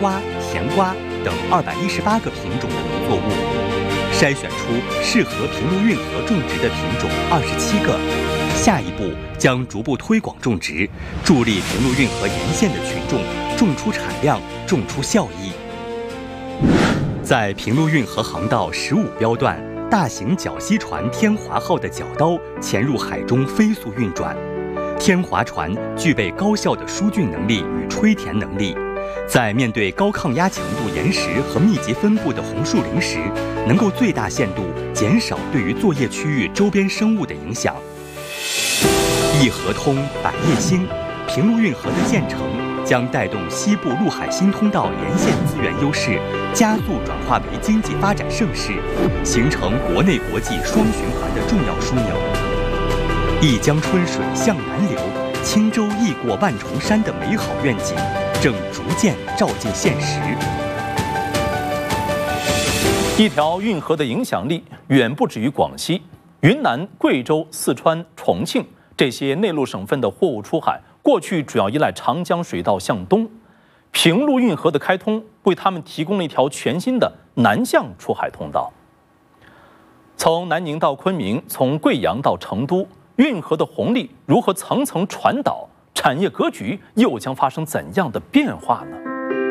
瓜、甜瓜等218个品种的农作物，筛选出适合平陆运河种植的品种27个。下一步将逐步推广种植，助力平陆运河沿线的群众种出产量、种出效益。在平陆运河航道15标段，大型绞吸船天华号的绞刀潜入海中飞速运转。天华船具备高效的疏浚能力与吹填能力，在面对高抗压强度岩石和密集分布的红树林时，能够最大限度减少对于作业区域周边生物的影响。一河通百业兴，平陆运河的建成将带动西部陆海新通道沿线资源优势加速转化为经济发展盛世，形成国内国际双循环的重要枢纽。一江春水向南流，轻舟易过万重山的美好愿景正逐渐照进现实。 一条运河的影响力远不止于广西、云南、贵州、四川、重庆这些内陆省份的货物出海，过去主要依赖长江水道向东。平陆运河的开通为他们提供了一条全新的南向出海通道。从南宁到昆明，从贵阳到成都，运河的红利如何层层传导？产业格局又将发生怎样的变化呢？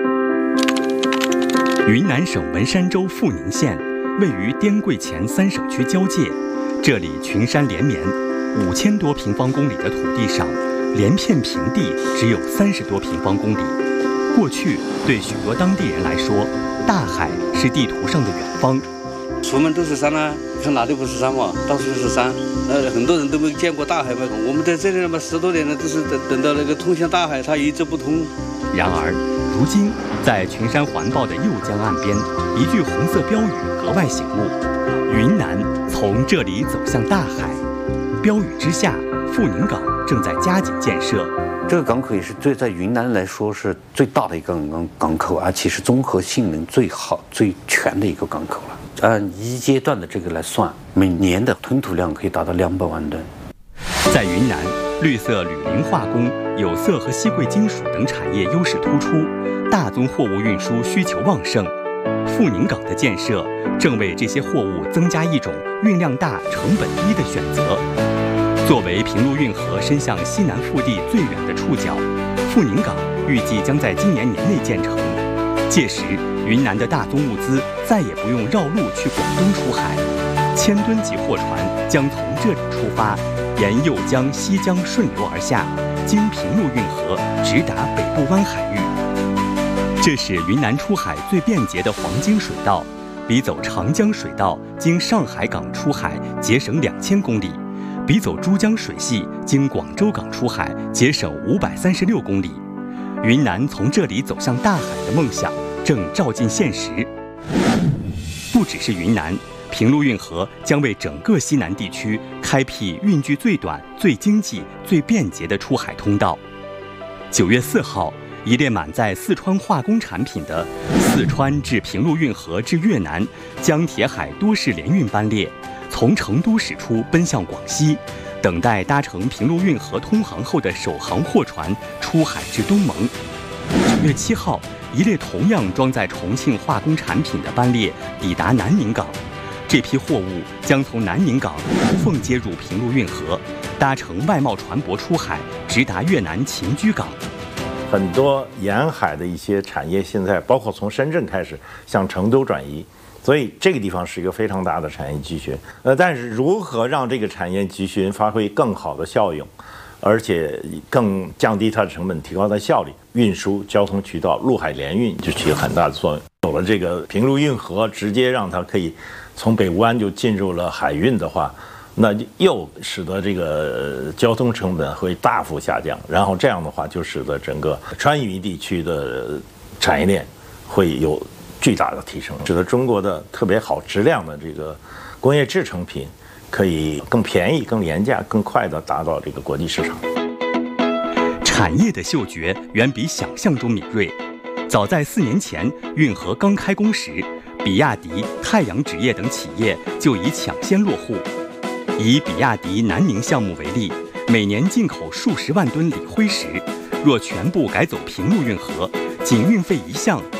云南省文山州富宁县位于滇贵黔3省区交界，这里群山连绵，5000多平方公里的土地上，连片平地只有30多平方公里。过去对许多当地人来说，大海是地图上的远方。 出门都是山啊，看哪里不是山嘛？到处都是山。很多人都没见过大海嘛。我们在这里嘛10多年了，都是等到那个通向大海，它一直不通。 然而，如今在群山环抱的右江岸边，一句红色标语格外醒目：云南从这里走向大海。标语之下，富宁港正在加紧建设。 这个港口也是在云南来说是最大的一个港口，而且是综合性能最好、最全的一个港口了。按一阶段的这个来算，每年的吞吐量可以达到200万吨。 在云南，绿色铝磷化工、有色和稀贵金属等产业优势突出，大宗货物运输需求旺盛。富宁港的建设正为这些货物增加一种运量大、成本低的选择。作为平陆运河伸向西南腹地最远的触角，富宁港预计将在今年年内建成。届时，云南的大宗物资再也不用绕路去广东出海，1000吨级货船将从这里出发，沿右江、西江顺流而下，经平陆运河直达北部湾海域。这是云南出海最便捷的黄金水道，比走长江水道经上海港出海节省2000公里，比走珠江水系经广州港出海节省536公里。云南从这里走向大海的梦想正照进现实。不只是云南，平陆运河将为整个西南地区开辟运距最短、最经济、最便捷的出海通道。9月4号，一列满载四川化工产品的四川至平陆运河至越南江铁海多式联运班列，从成都驶出奔向广西，等待搭乘平陆运河通航后的首航货船出海至东盟。9月7号，一列同样装载重庆化工产品的班列抵达南宁港，这批货物将从南宁港无缝接入平陆运河，搭乘外贸船舶出海，直达越南秦居港。 很多沿海的一些产业现在包括从深圳开始向成都转移，所以这个地方是一个非常大的产业集群。但是如何让这个产业集群发挥更好的效用，而且更降低它的成本，提高它的效率，运输交通渠道陆海联运就起了很大的作用。有了这个平陆运河，直接让它可以从北湾就进入了海运的话，那又使得这个交通成本会大幅下降，然后这样的话就使得整个川渝地区的产业链会有巨大的提升，使得中国的特别好质量的这个工业制成品可以更便宜、更廉价、更快地达到这个国际市场。 产业的嗅觉远比想象中敏锐。早在4年前，运河刚开工时，比亚迪、太阳纸业等企业就已抢先落户。以比亚迪南宁项目为例，每年进口数十万吨锂灰石，若全部改走平陆运河，仅运费一项